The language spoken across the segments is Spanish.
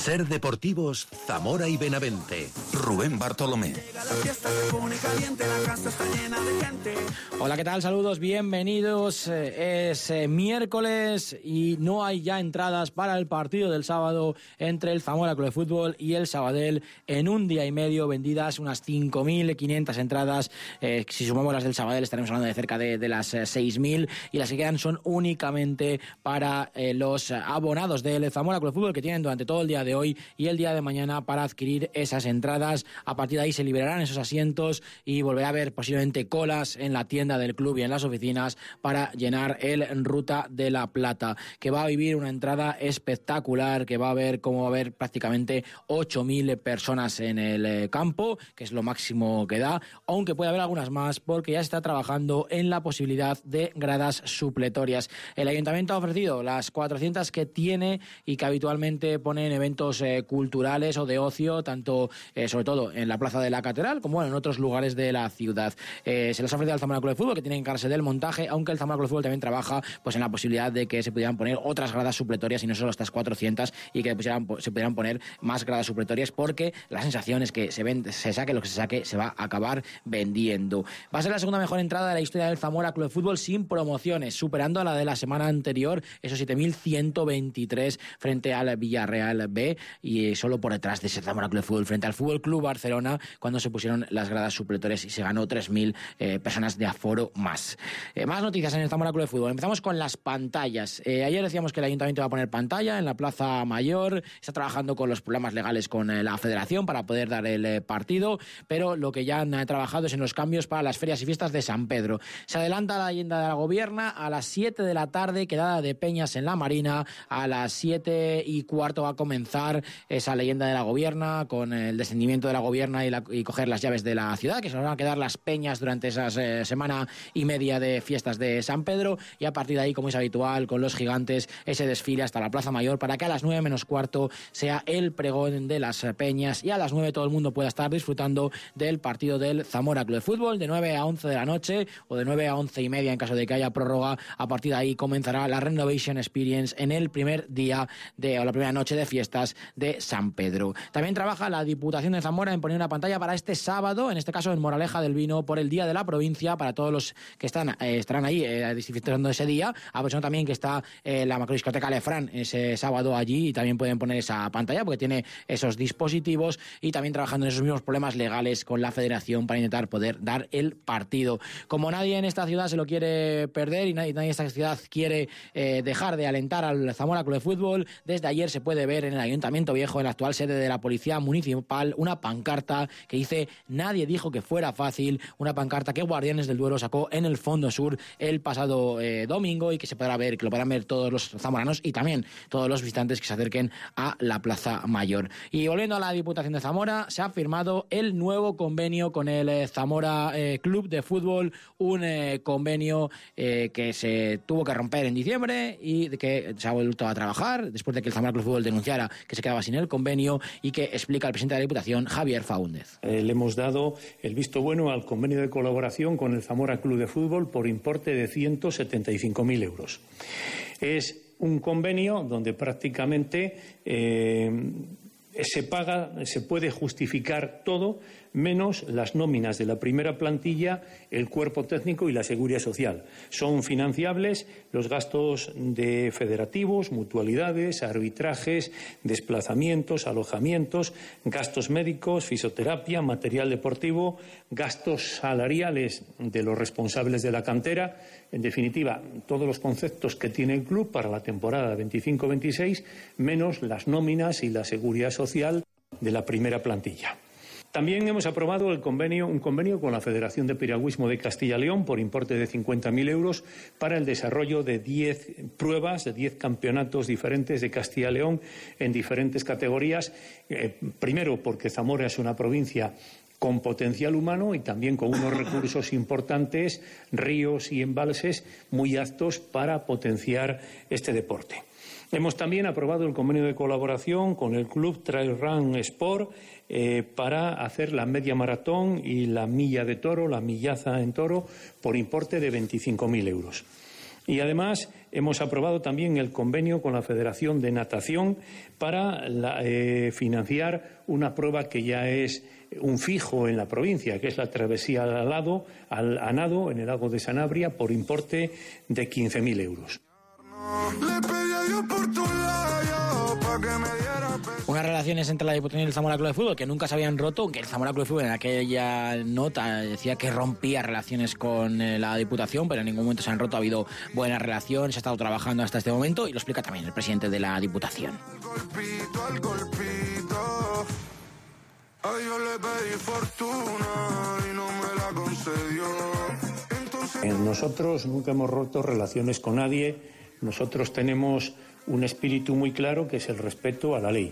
Ser Deportivos, Zamora y Benavente. Rubén Bartolomé. Hola, ¿qué tal? Saludos, bienvenidos. Es miércoles y no hay ya entradas para el partido del sábado entre el Zamora Club de Fútbol y el Sabadell. En un día y medio vendidas unas 5.500 entradas. Si sumamos las del Sabadell estaremos hablando de cerca de las 6.000, y las que quedan son únicamente para los abonados del Zamora Club de Fútbol, que tienen durante todo el día de hoy y el día de mañana para adquirir esas entradas. A partir de ahí se liberarán esos asientos y volverá a haber posiblemente colas en la tienda del club y en las oficinas para llenar el Ruta de la Plata, que va a vivir una entrada espectacular, que va a haber prácticamente 8.000 personas en el campo, que es lo máximo que da, aunque puede haber algunas más porque ya se está trabajando en la posibilidad de gradas supletorias. El Ayuntamiento ha ofrecido las 400 que tiene y que habitualmente pone en eventos culturales o de ocio, tanto sobre todo en la Plaza de la Catedral como en otros lugares de la ciudad. Se les ha ofrecido al Zamora Club de Fútbol, que tiene que encargarse del montaje, aunque el Zamora Club de Fútbol también trabaja pues en la posibilidad de que se pudieran poner otras gradas supletorias y no solo estas 400, y que se pudieran poner más gradas supletorias, porque la sensación es que se saque lo que se saque, se va a acabar vendiendo. Va a ser la segunda mejor entrada de la historia del Zamora Club de Fútbol sin promociones, superando a la de la semana anterior, esos 7.123 frente al Villarreal B, y solo por detrás de ese Zamora Club de Fútbol frente al Fútbol Club Barcelona, cuando se pusieron las gradas supletorias y se ganó 3.000 personas de aforo más. Más noticias en el Zamora Club de Fútbol. Empezamos con las pantallas. Ayer decíamos que el Ayuntamiento va a poner pantalla en la Plaza Mayor. Está trabajando con los problemas legales con la Federación para poder dar el partido, pero lo que ya han trabajado es en los cambios para las ferias y fiestas de San Pedro. Se adelanta la leyenda de la Gobierna a las 7 de la tarde, quedada de Peñas en la Marina. A las 7:15 va a comenzar esa leyenda de la Gobierna con el descendimiento de la Gobierna y coger las llaves de la ciudad, que se nos van a quedar las peñas durante esas semana y media de fiestas de San Pedro, y a partir de ahí, como es habitual con los gigantes, ese desfile hasta la Plaza Mayor para que a las 9:15 sea el pregón de las peñas y a las 9 todo el mundo pueda estar disfrutando del partido del Zamora Club de Fútbol de 9 a 11 de la noche o de 9 a 11:30 en caso de que haya prórroga. A partir de ahí comenzará la Renovation Experience en el primer día o la primera noche de fiestas de San Pedro. También trabaja la Diputación de Zamora en poner una pantalla para este sábado, en este caso en Moraleja del Vino, por el Día de la Provincia, para todos los que estarán ahí disfrutando ese día. Aprovechando también que está la macrodiscoteca Lefran ese sábado allí, y también pueden poner esa pantalla porque tiene esos dispositivos, y también trabajando en esos mismos problemas legales con la Federación para intentar poder dar el partido. Como nadie en esta ciudad se lo quiere perder y nadie en esta ciudad quiere dejar de alentar al Zamora Club de Fútbol, desde ayer se puede ver en el Ayuntamiento Viejo, en la actual sede de la Policía Municipal, una pancarta que dice: nadie dijo que fuera fácil, una pancarta que Guardianes del Duero sacó en el Fondo Sur el pasado domingo, y que se podrá ver, que lo podrán ver todos los zamoranos y también todos los visitantes que se acerquen a la Plaza Mayor. Y volviendo a la Diputación de Zamora, se ha firmado el nuevo convenio con el Zamora Club de Fútbol, un convenio que se tuvo que romper en diciembre y de que se ha vuelto a trabajar después de que el Zamora Club de Fútbol denunciara que se quedaba sin el convenio, y que explica el presidente de la Diputación, Javier Faúndez. Le hemos dado el visto bueno al convenio de colaboración con el Zamora Club de Fútbol por importe de 175.000 euros. Es un convenio donde prácticamente se puede justificar todo, menos las nóminas de la primera plantilla, el cuerpo técnico y la seguridad social. Son financiables los gastos de federativos, mutualidades, arbitrajes, desplazamientos, alojamientos, gastos médicos, fisioterapia, material deportivo, gastos salariales de los responsables de la cantera. En definitiva, todos los conceptos que tiene el club para la temporada 25-26, menos las nóminas y la seguridad social de la primera plantilla. También hemos aprobado un convenio con la Federación de Piragüismo de Castilla y León por importe de 50.000 euros para el desarrollo de 10 pruebas, de 10 campeonatos diferentes de Castilla y León en diferentes categorías. Primero, porque Zamora es una provincia con potencial humano y también con unos recursos importantes, ríos y embalses muy aptos para potenciar este deporte. Hemos también aprobado el convenio de colaboración con el Club Trail Run Sport para hacer la media maratón y la milla de toro, la millaza en toro, por importe de 25.000 euros. Y además hemos aprobado también el convenio con la Federación de Natación para financiar una prueba que ya es un fijo en la provincia, que es la travesía a nado en el lago de Sanabria por importe de 15.000 euros. Unas relaciones entre la Diputación y el Zamora Club de Fútbol que nunca se habían roto, aunque el Zamora Club de Fútbol en aquella nota decía que rompía relaciones con la Diputación, pero en ningún momento se han roto, ha habido buena relación, se ha estado trabajando hasta este momento y lo explica también el presidente de la Diputación. Nosotros nunca hemos roto relaciones con nadie, nosotros tenemos un espíritu muy claro que es el respeto a la ley.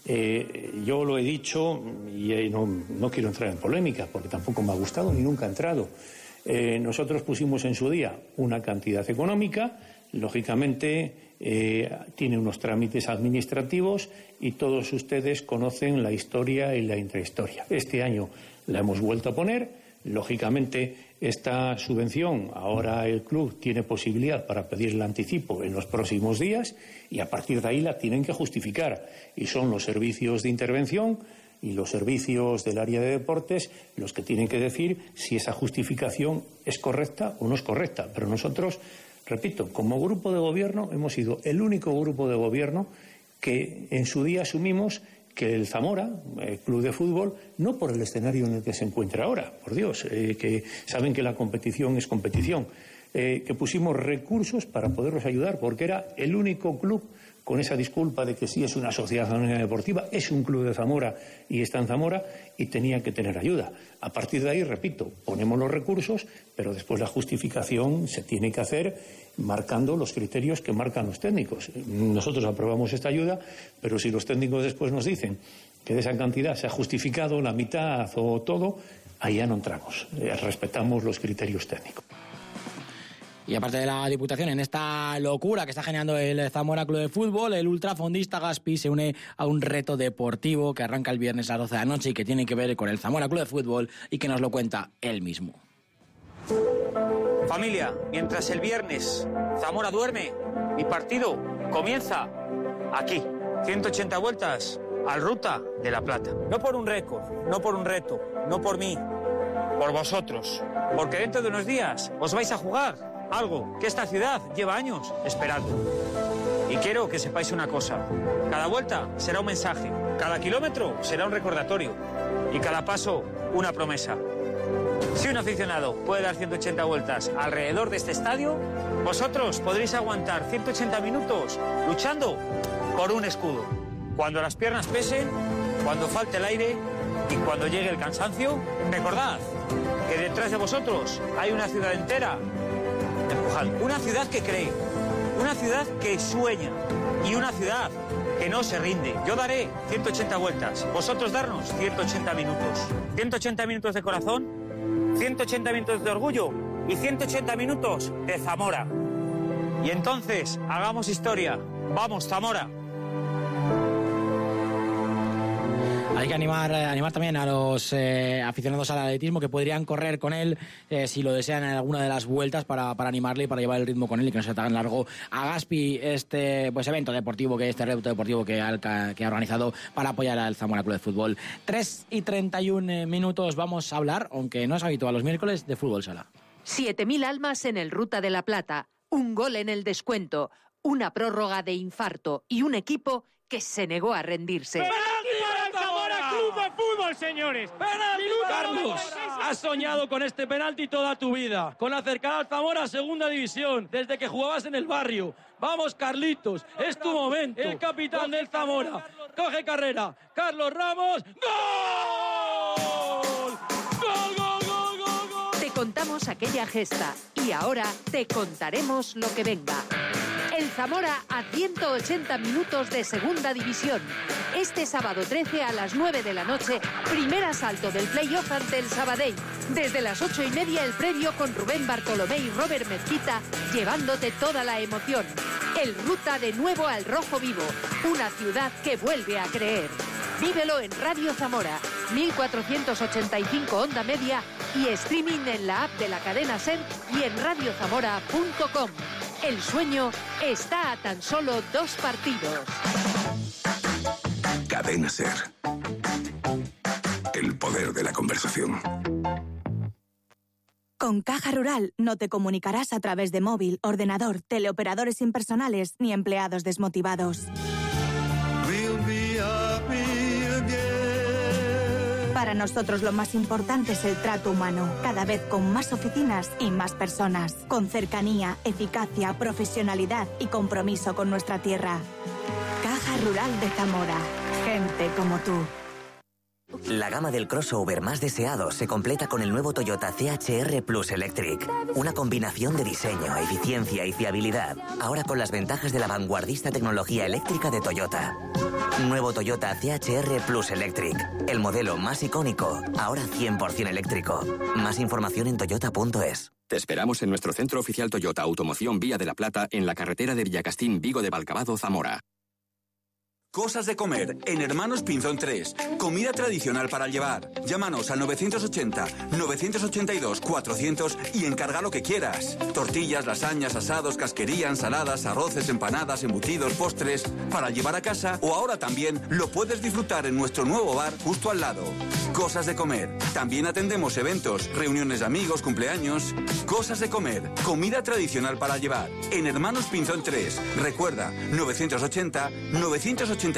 Yo lo he dicho y no quiero entrar en polémica porque tampoco me ha gustado ni nunca he entrado. Nosotros pusimos en su día una cantidad económica, lógicamente tiene unos trámites administrativos y todos ustedes conocen la historia y la intrahistoria. Este año la hemos vuelto a poner. Lógicamente, esta subvención, ahora el club tiene posibilidad para pedir el anticipo en los próximos días y a partir de ahí la tienen que justificar. Y son los servicios de intervención y los servicios del área de deportes los que tienen que decir si esa justificación es correcta o no es correcta. Pero nosotros, repito, como grupo de gobierno hemos sido el único grupo de gobierno que en su día asumimos que el Zamora, el club de fútbol, no por el escenario en el que se encuentra ahora, por Dios, que saben que la competición es competición, que pusimos recursos para poderlos ayudar, porque era el único club, con esa disculpa de que sí es una sociedad anónima deportiva, es un club de Zamora y está en Zamora y tenía que tener ayuda. A partir de ahí, repito, ponemos los recursos, pero después la justificación se tiene que hacer marcando los criterios que marcan los técnicos. Nosotros aprobamos esta ayuda, pero si los técnicos después nos dicen que de esa cantidad se ha justificado la mitad o todo, ahí ya no entramos. Respetamos los criterios técnicos. Y aparte de la Diputación, en esta locura que está generando el Zamora Club de Fútbol, el ultrafondista Gaspi se une a un reto deportivo que arranca el viernes a las 12 de la noche y que tiene que ver con el Zamora Club de Fútbol y que nos lo cuenta él mismo. Familia, mientras el viernes Zamora duerme, mi partido comienza aquí. 180 vueltas al Ruta de la Plata. No por un récord, no por un reto, no por mí, por vosotros. Porque dentro de unos días os vais a jugar algo que esta ciudad lleva años esperando. Y quiero que sepáis una cosa. Cada vuelta será un mensaje, cada kilómetro será un recordatorio y cada paso una promesa. Si un aficionado puede dar 180 vueltas alrededor de este estadio, vosotros podréis aguantar 180 minutos luchando por un escudo. Cuando las piernas pesen, cuando falte el aire y cuando llegue el cansancio, recordad que detrás de vosotros hay una ciudad entera empujando. Una ciudad que cree, una ciudad que sueña y una ciudad que no se rinde. Yo daré 180 vueltas, vosotros darnos 180 minutos. 180 minutos de corazón, 180 minutos de orgullo y 180 minutos de Zamora. Y entonces, hagamos historia. ¡Vamos, Zamora! Hay que animar también a los aficionados al atletismo que podrían correr con él si lo desean en alguna de las vueltas para animarle y para llevar el ritmo con él y que no se tan largo a Gaspi este evento deportivo, este reto deportivo que ha organizado para apoyar al Zamora Club de Fútbol. 3:31 vamos a hablar, aunque no es habitual los miércoles, de fútbol sala. 7.000 almas en el Ruta de la Plata, un gol en el descuento, una prórroga de infarto y un equipo que se negó a rendirse. Club de Fútbol, señores. ¡Penalti! Carlos, has soñado con este penalti toda tu vida, con acercar al Zamora a segunda división, desde que jugabas en el barrio. Vamos, Carlitos, es tu momento. El capitán del Zamora coge carrera. Carlos Ramos. ¡Gol! ¡Gol, gol, gol, gol, gol! Te contamos aquella gesta y ahora te contaremos lo que venga. El Zamora a 180 minutos de segunda división. Este sábado 13 a las 9 de la noche, primer asalto del play-off ante el Sabadell. Desde las 8:30 el previo con Rubén Bartolomé y Robert Mezquita, llevándote toda la emoción. El Ruta de nuevo al rojo vivo, una ciudad que vuelve a creer. Vívelo en Radio Zamora, 1485 onda media y streaming en la app de la cadena SER y en radiozamora.com. El sueño está a tan solo 2 partidos. Cadena SER. El poder de la conversación. Con Caja Rural no te comunicarás a través de móvil, ordenador, teleoperadores impersonales ni empleados desmotivados. Para nosotros lo más importante es el trato humano, cada vez con más oficinas y más personas, con cercanía, eficacia, profesionalidad y compromiso con nuestra tierra. Caja Rural de Zamora, gente como tú. La gama del crossover más deseado se completa con el nuevo Toyota CHR Plus Electric. Una combinación de diseño, eficiencia y fiabilidad. Ahora con las ventajas de la vanguardista tecnología eléctrica de Toyota. Nuevo Toyota CHR Plus Electric. El modelo más icónico, ahora 100% eléctrico. Más información en toyota.es. Te esperamos en nuestro centro oficial Toyota Automoción Vía de la Plata, en la carretera de Villacastín, Vigo de Valcavado, Zamora. Cosas de comer en Hermanos Pinzón 3. Comida tradicional para llevar. Llámanos al 980-982-400 y encarga lo que quieras. Tortillas, lasañas, asados, casquería, ensaladas, arroces, empanadas, embutidos, postres. Para llevar a casa o ahora también lo puedes disfrutar en nuestro nuevo bar justo al lado. Cosas de comer. También atendemos eventos, reuniones de amigos, cumpleaños. Cosas de comer. Comida tradicional para llevar. En Hermanos Pinzón 3. Recuerda, 980-982-400.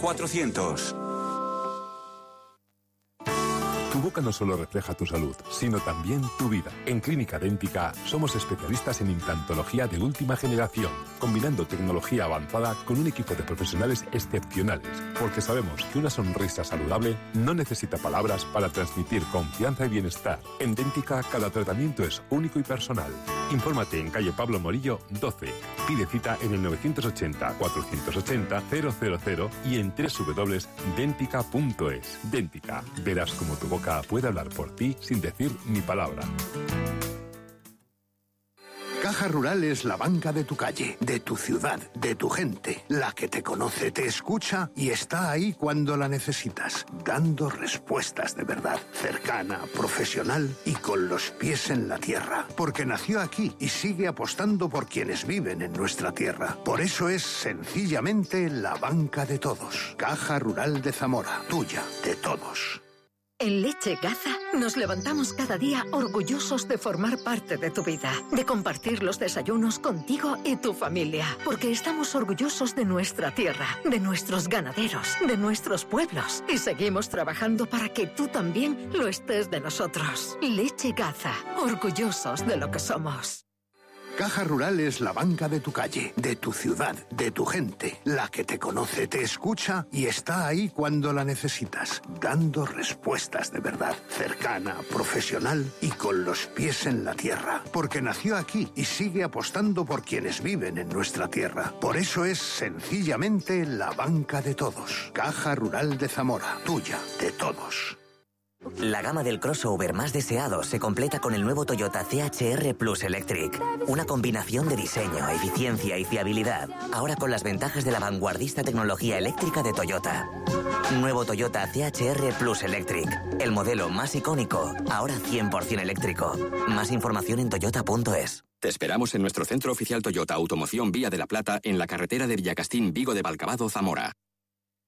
Tu boca no solo refleja tu salud, sino también tu vida. En Clínica Dẹ́ntica somos especialistas en implantología de última generación, combinando tecnología avanzada con un equipo de profesionales excepcionales, porque sabemos que una sonrisa saludable no necesita palabras para transmitir confianza y bienestar. En Dẹ́ntica cada tratamiento es único y personal. Infórmate en calle Pablo Morillo 12. Pide cita en el 980-480-000 y en www.dentica.es. Dẹ́ntica. Verás cómo tu boca puede hablar por ti sin decir ni palabra. Caja Rural es la banca de tu calle, de tu ciudad, de tu gente. La que te conoce, te escucha y está ahí cuando la necesitas, dando respuestas de verdad, cercana, profesional y con los pies en la tierra. Porque nació aquí y sigue apostando por quienes viven en nuestra tierra. Por eso es sencillamente la banca de todos. Caja Rural de Zamora, tuya, de todos. En Leche Gaza nos levantamos cada día orgullosos de formar parte de tu vida, de compartir los desayunos contigo y tu familia, porque estamos orgullosos de nuestra tierra, de nuestros ganaderos, de nuestros pueblos y seguimos trabajando para que tú también lo estés de nosotros. Leche Gaza, orgullosos de lo que somos. Caja Rural es la banca de tu calle, de tu ciudad, de tu gente. La que te conoce, te escucha y está ahí cuando la necesitas, dando respuestas de verdad, cercana, profesional y con los pies en la tierra. Porque nació aquí y sigue apostando por quienes viven en nuestra tierra. Por eso es sencillamente la banca de todos. Caja Rural de Zamora, tuya, de todos. La gama del crossover más deseado se completa con el nuevo Toyota CHR Plus Electric. Una combinación de diseño, eficiencia y fiabilidad. Ahora con las ventajas de la vanguardista tecnología eléctrica de Toyota. Nuevo Toyota CHR Plus Electric. El modelo más icónico, ahora 100% eléctrico. Más información en toyota.es. Te esperamos en nuestro centro oficial Toyota Automoción Vía de la Plata, en la carretera de Villacastín, Vigo de Valcavado, Zamora.